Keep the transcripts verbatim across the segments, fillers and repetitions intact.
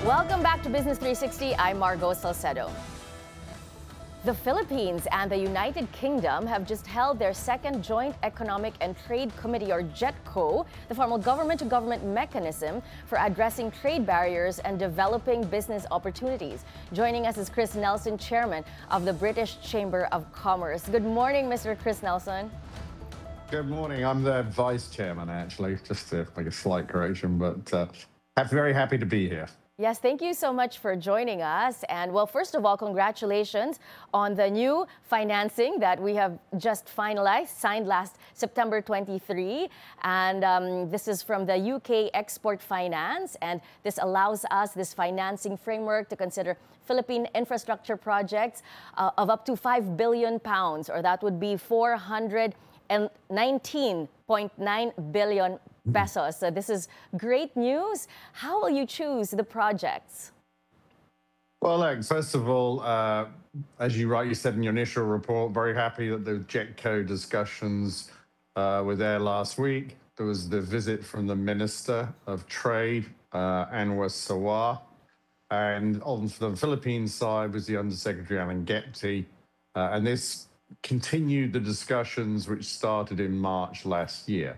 Welcome back to Business three sixty. I'm Margo Salcedo. The Philippines and the United Kingdom have just held their second Joint Economic and Trade Committee, or JETCO, the formal government-to-government mechanism for addressing trade barriers and developing business opportunities. Joining us is Chris Nelson, chairman of the British Chamber of Commerce. Good morning, Mister Chris Nelson. Good morning. I'm the vice chairman, actually, just to make a slight correction, but uh, I'm very happy to be here. Yes, thank you so much for joining us. And well, first of all, congratulations on the new financing that we have just finalized, signed last September twenty-third. And um, this is from the U K Export Finance. And this allows us this financing framework to consider Philippine infrastructure projects uh, of up to five billion pounds, or that would be four hundred nineteen point nine billion pesos. So this is great news. How will you choose the projects? Well, look, first of all, uh, as you rightly said in your initial report, very happy that the JETCO discussions uh, were there last week. There was the visit from the Minister of Trade, uh, Anwar Sawar, and on the Philippines side was the Undersecretary Alan Gepti, uh, and this continued the discussions which started in March last year.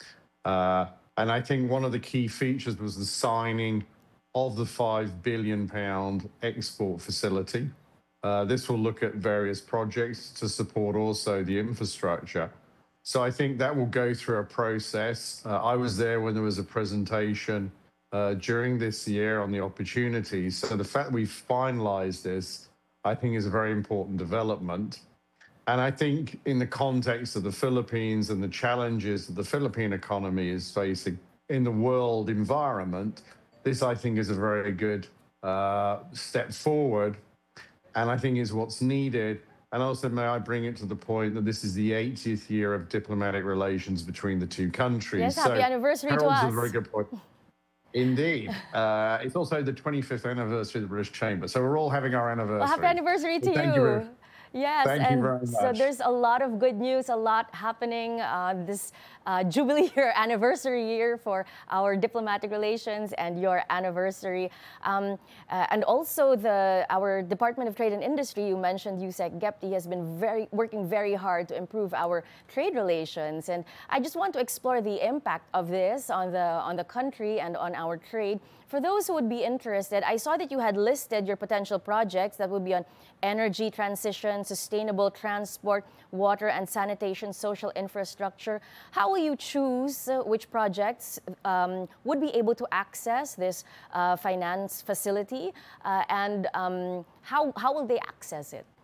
Uh, and I think one of the key features was the signing of the five billion pound export facility. Uh, this will look at various projects to support also the infrastructure. So I think that will go through a process. Uh, I was there when there was a presentation uh, during this year on the opportunities. So the fact we've finalized this, I think, is a very important development. And I think in the context of the Philippines and the challenges that the Philippine economy is facing in the world environment, this, I think, is a very good uh, step forward. And I think is what's needed. And also, may I bring it to the point that this is the eightieth year of diplomatic relations between the two countries. Yes, happy so anniversary to Harold's us. a very good point. Indeed. Uh, it's also the twenty-fifth anniversary of the British Chamber. So we're all having our anniversary. Well, happy anniversary to well, thank you. you very Yes, Thank and you very much. So there's a lot of good news, a lot happening uh, this uh, Jubilee year, anniversary year for our diplomatic relations and your anniversary. Um, uh, and also the our Department of Trade and Industry, you mentioned, Yusek Gepti, has been very working very hard to improve our trade relations. And I just want to explore the impact of this on the on the country and on our trade. For those who would be interested, I saw that you had listed your potential projects that would be on energy transition, sustainable transport, water and sanitation, social infrastructure. How will you choose uh, which projects um, would be able to access this uh, finance facility, uh, and um, how, how will they access it?